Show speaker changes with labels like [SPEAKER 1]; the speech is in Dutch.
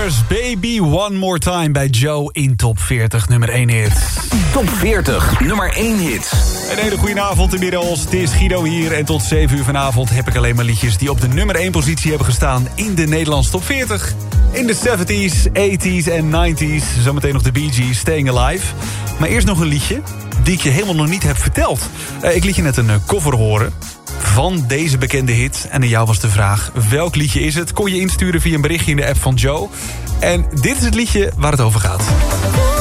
[SPEAKER 1] Fighters, Baby One More Time bij Joe in Top 40, nummer 1 hit.
[SPEAKER 2] Top 40, nummer 1 hit.
[SPEAKER 1] Een hele goede avond inmiddels. Het is Guido hier en tot 7 uur vanavond heb ik alleen maar liedjes die op de nummer 1 positie hebben gestaan in de Nederlandse Top 40. In de 70s, 80s en 90s. Zometeen nog de Bee Gees, Staying Alive. Maar eerst nog een liedje die ik je helemaal nog niet heb verteld. Ik liet je net een cover horen van deze bekende hit. En aan jou was de vraag, welk liedje is het? Kon je insturen via een berichtje in de app van Joe. En dit is het liedje waar het over gaat.